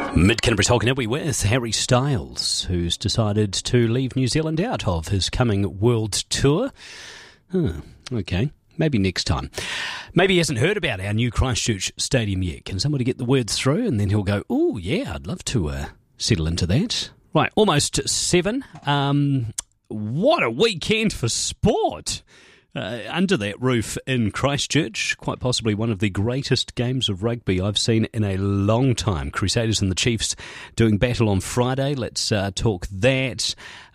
Mid-Canterbury Talking Every with Harry Styles, who's decided to leave New Zealand out of his coming world tour. Okay, maybe next time. Maybe he hasn't heard about our new Christchurch Stadium yet. Can somebody get the words through? And then he'll go, oh, yeah, I'd love to settle into that. Right, almost 7. What a weekend for sport! Under that roof in Christchurch, quite possibly one of the greatest games of rugby I've seen in a long time. Crusaders and the Chiefs doing battle on Friday. Let's talk that.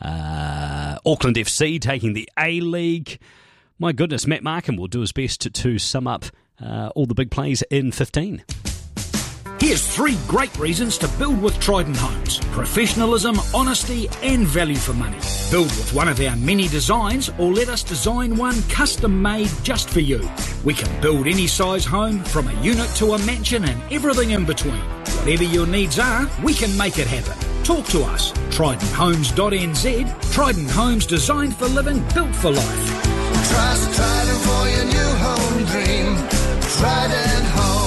Auckland FC taking the A-League. My goodness, Matt Markham will do his best to sum up all the big plays in 15. Here's 3 great reasons to build with Trident Homes. Professionalism, honesty and value for money. Build with one of our many designs or let us design one custom made just for you. We can build any size home from a unit to a mansion and everything in between. Whatever your needs are, we can make it happen. Talk to us. TridentHomes.nz. Trident Homes, designed for living, built for life. Trust Trident for your new home dream. Trident Homes.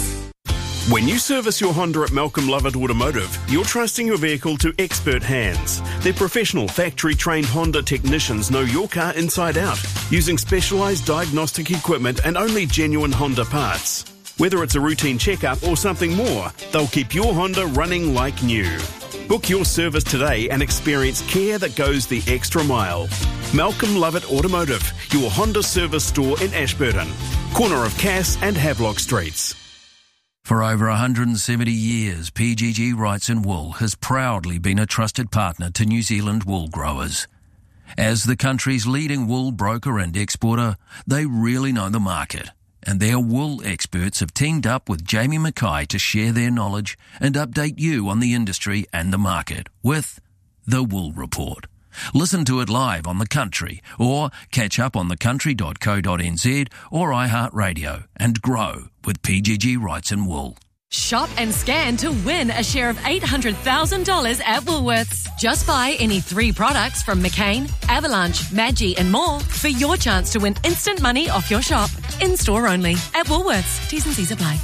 When you service your Honda at Malcolm Lovett Automotive, you're trusting your vehicle to expert hands. Their professional, factory-trained Honda technicians know your car inside out, using specialised diagnostic equipment and only genuine Honda parts. Whether it's a routine checkup or something more, they'll keep your Honda running like new. Book your service today and experience care that goes the extra mile. Malcolm Lovett Automotive, your Honda service store in Ashburton, corner of Cass and Havelock Streets. For over 170 years, PGG Wrights & Wool has proudly been a trusted partner to New Zealand wool growers. As the country's leading wool broker and exporter, they really know the market, and their wool experts have teamed up with Jamie Mackay to share their knowledge and update you on the industry and the market with The Wool Report. Listen to it live on The Country or catch up on thecountry.co.nz or iHeartRadio and grow with PGG Wrights & Wool. Shop and scan to win a share of $800,000 at Woolworths. Just buy any 3 products from McCain, Avalanche, Maggi and more for your chance to win instant money off your shop. In-store only at Woolworths. T's and C's apply.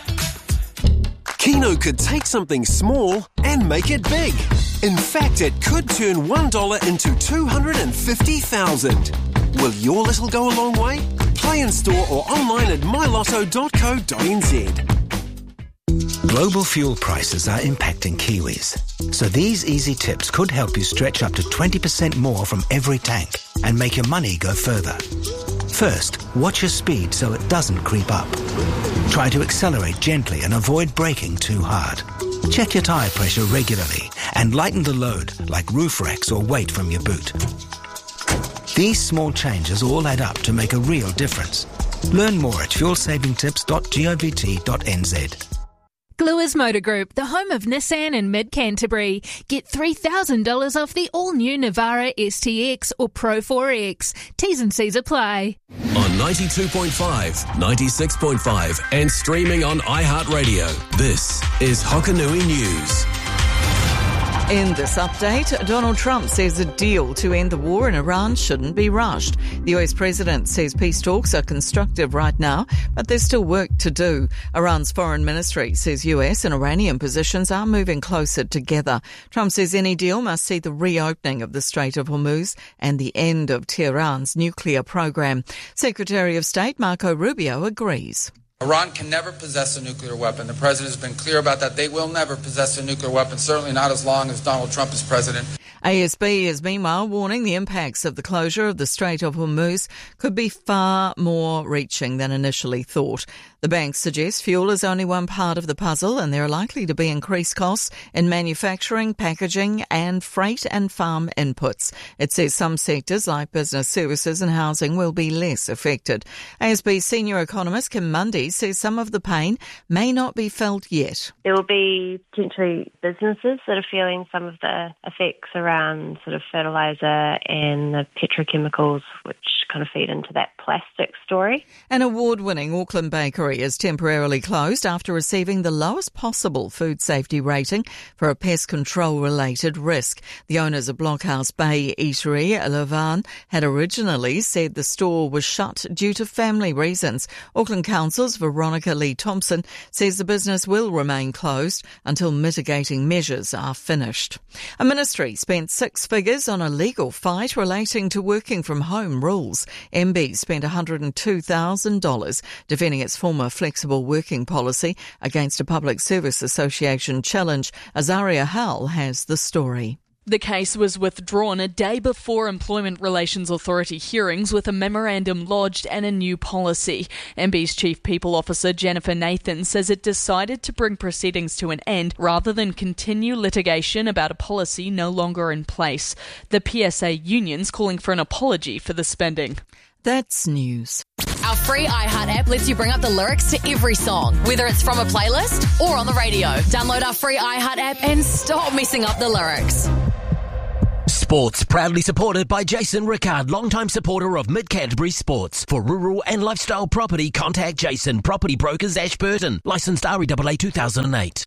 Keno could take something small and make it big. In fact, it could turn $1 into $250,000. Will your little go a long way? Play in store or online at mylotto.co.nz. Global fuel prices are impacting Kiwis. So these easy tips could help you stretch up to 20% more from every tank and make your money go further. First, watch your speed so it doesn't creep up. Try to accelerate gently and avoid braking too hard. Check your tyre pressure regularly and lighten the load like roof racks or weight from your boot. These small changes all add up to make a real difference. Learn more at fuelsavingtips.govt.nz. Gluers Motor Group, the home of Nissan in mid-Canterbury. Get $3,000 off the all-new Navara STX or Pro 4X. T's and C's apply. On 92.5, 96.5 and streaming on iHeartRadio, this is Hokanui News. In this update, Donald Trump says a deal to end the war in Iran shouldn't be rushed. The US president says peace talks are constructive right now, but there's still work to do. Iran's foreign ministry says US and Iranian positions are moving closer together. Trump says any deal must see the reopening of the Strait of Hormuz and the end of Tehran's nuclear program. Secretary of State Marco Rubio agrees. Iran can never possess a nuclear weapon. The president has been clear about that. They will never possess a nuclear weapon, certainly not as long as Donald Trump is president. ASB is meanwhile warning the impacts of the closure of the Strait of Hormuz could be far more reaching than initially thought. The bank suggests fuel is only one part of the puzzle and there are likely to be increased costs in manufacturing, packaging and freight and farm inputs. It says some sectors like business services and housing will be less affected. ASB senior economist Kim Mundy says some of the pain may not be felt yet. There will be potentially businesses that are feeling some of the effects around around sort of fertiliser and the petrochemicals which kind of feed into that plastic story. An award-winning Auckland bakery is temporarily closed after receiving the lowest possible food safety rating for a pest control-related risk. The owners of Blockhouse Bay Eatery, Levan, had originally said the store was shut due to family reasons. Auckland Council's Veronica Lee Thompson says the business will remain closed until mitigating measures are finished. A ministry spent 6 figures on a legal fight relating to working from home rules. MB spent $102,000 defending its former flexible working policy against a Public Service Association challenge. Azaria Howell has the story. The case was withdrawn a day before Employment Relations Authority hearings with a memorandum lodged and a new policy. MB's Chief People Officer Jennifer Nathan says it decided to bring proceedings to an end rather than continue litigation about a policy no longer in place. The PSA union's calling for an apology for the spending. That's news. Our free iHeart app lets you bring up the lyrics to every song, whether it's from a playlist or on the radio. Download our free iHeart app and stop messing up the lyrics. Sports proudly supported by Jason Rickard, longtime supporter of Mid-Canterbury Sports. For rural and lifestyle property, contact Jason, Property Brokers, Ashburton. Licensed REAA 2008.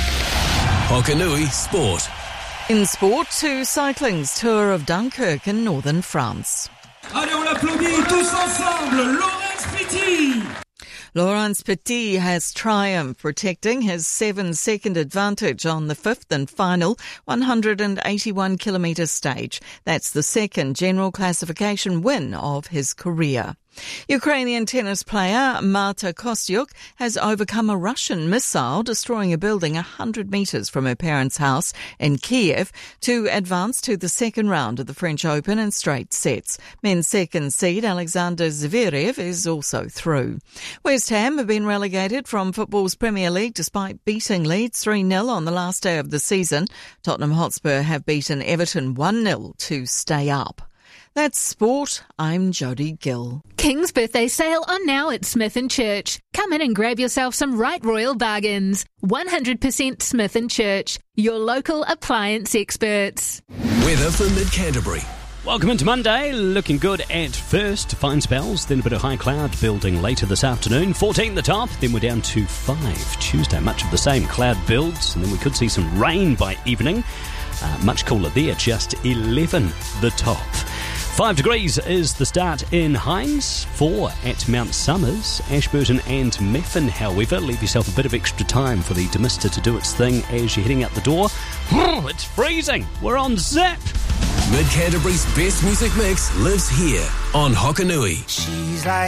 Hokanui Sport. In sport, to cycling's Tour of Dunkirk in northern France. Allez, on l'applaudit tous ensemble, Laurens Petit! Laurens Petit has triumphed, protecting his 7-second advantage on the fifth and final 181-kilometre stage. That's the second general classification win of his career. Ukrainian tennis player Marta Kostyuk has overcome a Russian missile destroying a building 100 metres from her parents' house in Kiev to advance to the second round of the French Open in straight sets. Men's second seed Alexander Zverev is also through. West Ham have been relegated from football's Premier League despite beating Leeds 3-0 on the last day of the season. Tottenham Hotspur have beaten Everton 1-0 to stay up. That's sport. I'm Jodie Gill. King's birthday sale on now at Smith & Church. Come in and grab yourself some right royal bargains. 100% Smith & Church, your local appliance experts. Weather for Mid-Canterbury. Welcome into Monday. Looking good at first. Fine spells, then a bit of high cloud building later this afternoon. 14 the top, then we're down to 5. Tuesday, much of the same. Cloud builds, and then we could see some rain by evening. Much cooler there, just 11 the top. 5 degrees is the start in Hines, 4 at Mount Somers, Ashburton and Methven. However, leave yourself a bit of extra time for the demister to do its thing as you're heading out the door. It's freezing. We're on zip. Mid-Canterbury's best music mix lives here on Hokanui. She's like